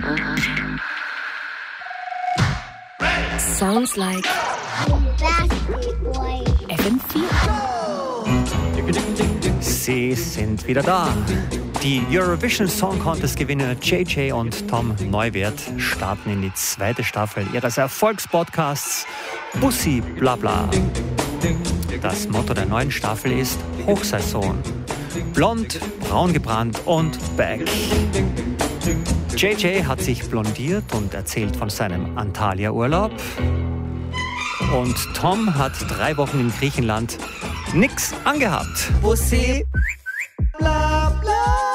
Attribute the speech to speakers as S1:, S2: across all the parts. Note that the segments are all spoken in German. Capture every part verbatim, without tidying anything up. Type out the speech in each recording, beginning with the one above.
S1: Sounds like F M vier.
S2: Sie sind wieder da. Die Eurovision Song Contest Gewinner J J und Tom Neuwirth starten in die zweite Staffel ihres Erfolgspodcasts Bussi Blabla. Das Motto der neuen Staffel ist Hochsaison. Blond, braun gebrannt und back. J J hat sich blondiert und erzählt von seinem Antalya-Urlaub. Und Tom hat drei Wochen in Griechenland nix angehabt.
S3: Bussi Blabla.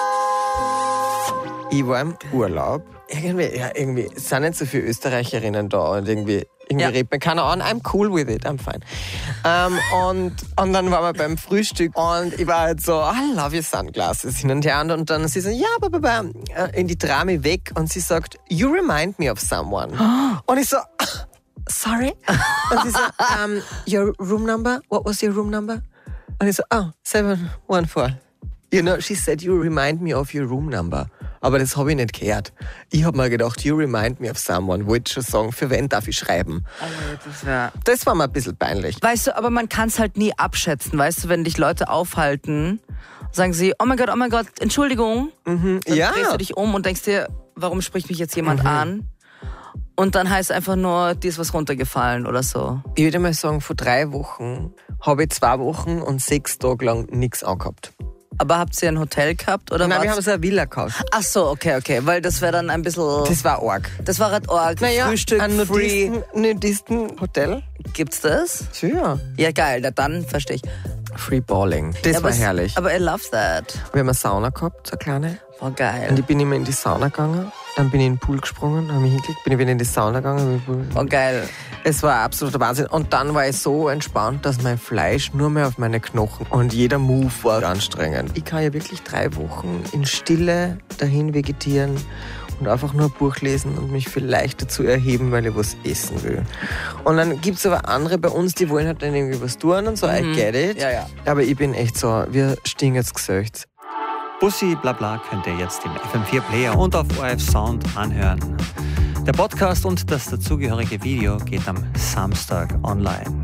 S3: Ich war im Urlaub. Irgendwie, ja, irgendwie sind nicht so viele Österreicherinnen da und irgendwie, irgendwie ja. redet mir keiner an. I'm cool with it, I'm fine. Ähm, und, und dann waren wir beim Frühstück und ich war halt so, I love your sunglasses hin und her. Und dann sie so, ja, ba, ba, ba, in die Drame weg und sie sagt, you remind me of someone. Und ich so, sorry? Und sie so, um, your room number? What was your room number? Und ich so, oh, seven one four. You know, she said, you remind me of your room number. Aber das habe ich nicht gehört. Ich habe mir gedacht, you remind me of someone. Wollte schon sagen, für wen darf ich schreiben?
S4: Oh, das, wär...
S3: das war mir ein bisschen peinlich.
S4: Weißt du, aber man kann es halt nie abschätzen. Weißt du, wenn dich Leute aufhalten, sagen sie, oh mein Gott, oh mein Gott, Entschuldigung.
S3: Mhm.
S4: Dann
S3: ja.
S4: drehst du dich um und denkst dir, warum spricht mich jetzt jemand
S3: mhm.
S4: an? Und dann heißt einfach nur, dir ist was runtergefallen oder so.
S3: Ich würde mal sagen, vor drei Wochen habe ich zwei Wochen und sechs Tage lang nichts angehabt.
S4: Aber habt ihr ein Hotel gehabt? Oder
S3: Nein,
S4: was?
S3: wir haben so eine Villa gekauft.
S4: Ach so, okay, okay. Weil das wäre dann ein bisschen...
S3: Das war arg.
S4: Das war halt arg.
S3: Naja,
S4: Frühstück,
S3: ein
S4: free.
S3: Nudisten-Hotel.
S4: Gibt's das?
S3: Ja.
S4: Ja, geil. Na, dann verstehe ich.
S3: Free Balling. Das
S4: ja,
S3: war
S4: aber
S3: herrlich.
S4: Aber I love that.
S3: Wir haben eine Sauna gehabt, so eine kleine.
S4: War geil.
S3: Und ich bin immer in die Sauna gegangen. Dann bin ich in den Pool gesprungen, habe mich hingelegt, bin ich wieder in die Sauna gegangen.
S4: Oh, geil.
S3: Es war absoluter Wahnsinn. Und dann war ich so entspannt, dass mein Fleisch nur mehr auf meine Knochen und jeder Move war anstrengend. Ich kann ja wirklich drei Wochen in Stille dahin vegetieren und einfach nur ein Buch lesen und mich vielleicht dazu erheben, weil ich was essen will. Und dann gibt es aber andere bei uns, die wollen halt dann irgendwie was tun und so, mhm. I get it.
S4: Ja, ja.
S3: Aber ich bin echt so, wir stehen jetzt gesöcht.
S2: Bussi Blabla könnt ihr jetzt im F M vier Player und auf O R F Sound anhören. Der Podcast und das dazugehörige Video geht am Samstag online.